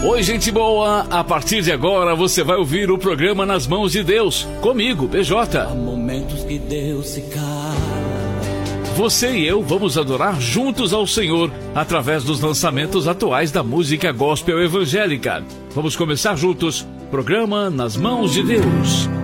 Oi, gente boa! A partir de agora você vai ouvir o programa Nas Mãos de Deus, comigo, BJ. Há momentos que Deus se cala. Você e eu vamos adorar juntos ao Senhor através dos lançamentos atuais da música gospel evangélica. Vamos começar juntos, programa Nas Mãos de Deus.